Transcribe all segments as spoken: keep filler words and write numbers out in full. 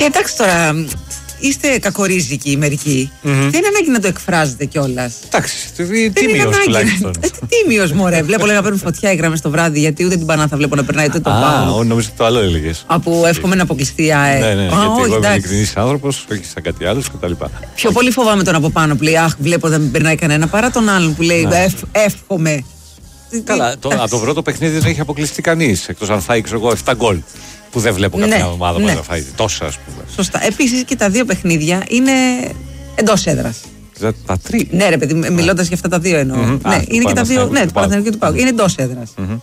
εντάξει τώρα. Είστε κακορίζικοι μερικοί. Mm-hmm. Δεν είναι ανάγκη να το εκφράζετε κιόλας. Εντάξει, τίμιος τουλάχιστον. Τίμιος, μωρέ. Βλέπω λέει να παίρνουν φωτιά οι γραμμές το βράδυ, γιατί ούτε την Πανάθα βλέπω να περνάει, ούτε το πάω. Α, νομίζω το άλλο έλεγες. Από εύχομαι να αποκλειστεί η ΑΕ. Ναι, ναι, γιατί εγώ είμαι ειλικρινής άνθρωπος, όχι σαν κάτι άλλο κτλ. Πιο πολύ φοβάμαι τον από πάνω που λέει αχ, βλέπω δεν περνάει κανένα, παρά τον άλλον που λέει εύχομαι. Καλά, από το πρώτο παιχνίδι δεν έχει αποκλειστεί κανείς, εκτός αν φάει εγώ επτά γκολ. Που δεν βλέπω κάποια ναι, ομάδα ναι. που θα φάει τόσα, ας πούμε. Σωστά. Επίσης και τα δύο παιχνίδια είναι εντός έδρας. Τα, τα τρία. Ναι, ρε παιδί, μιλώντας για αυτά τα δύο εννοώ. Mm-hmm. Ναι, Α, είναι και τα δύο. Ναι, του Παναθηναϊκού και του ΠΑΟΚ. Είναι εντός έδρας. Mm-hmm.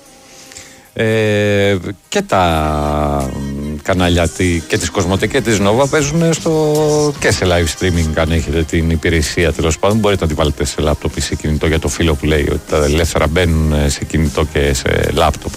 Ε, και τα κανάλια και της Κοσμοτέ και της Νόβα παίζουν στο, και σε live streaming. Αν έχετε την υπηρεσία, τέλος πάντων, μπορείτε να τη βάλετε σε λάπτοπ ή σε κινητό, για το φίλο που λέει ότι τα ελεύθερα μπαίνουν σε κινητό και σε λάπτοπ.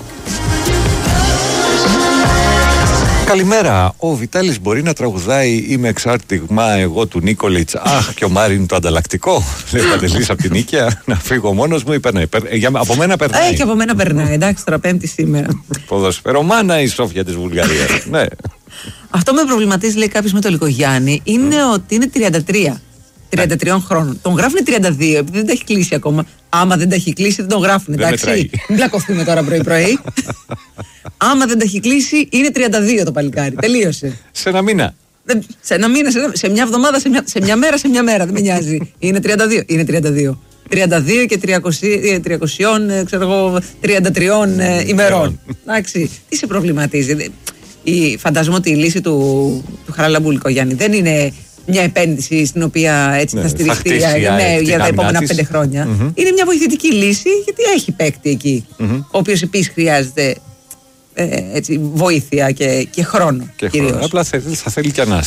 Καλημέρα. Ο Βιτάλης μπορεί να τραγουδάει «Είμαι εξάρτημα εγώ του Νίκολιτς». Αχ, και ο Μάριν το ανταλλακτικό. Λέει ο Παντελής από την Νίκαια. Να φύγω μόνος μου ή περνάει. Από μένα περνάει. Ε, και από μένα περνάει. Εντάξει, τώρα Πέμπτη σήμερα. Ποδοσφαιρομάνα η Σόφια της Βουλγαρίας. Ναι. Αυτό με προβληματίζει, λέει κάποιος με το Λυκογιάννη, είναι mm. ότι είναι τριάντα τρία. τριάντα τρία χρόνων. Τον γράφουν τριάντα δύο, επειδή δεν τα έχει κλείσει ακόμα. Άμα δεν τα έχει κλείσει, δεν τον γράφουν. Εντάξει. Μην μπλακωθούμε τώρα πρωί-πρωί. Άμα δεν τα έχει κλείσει, είναι τριάντα δύο το παλικάρι. Τελείωσε. Σε ένα μήνα. Σε ένα μήνα, σε, ένα, σε μια εβδομάδα, σε μια, σε μια μέρα, σε μια μέρα. Δεν με νοιάζει. Είναι τριάντα δύο. Είναι τριάντα δύο. τριάντα δύο και τριακόσια, ξέρω εγώ, τριάντα τρία ημερών. Εντάξει. Τι σε προβληματίζει. Η, φαντάζομαι ότι η λύση του, του Χαραλαμπού Λυκογιάννη δεν είναι μια επένδυση στην οποία έτσι ναι, θα στηριχτεί για, ναι, για τα επόμενα της. πέντε χρόνια. Mm-hmm. Είναι μια βοηθητική λύση, γιατί έχει παίκτη εκεί, mm-hmm. ο οποίος επίσης χρειάζεται ε, έτσι, βοήθεια και, και χρόνο. Και χρόνο. Απλά θα, θα θέλει και ανάση.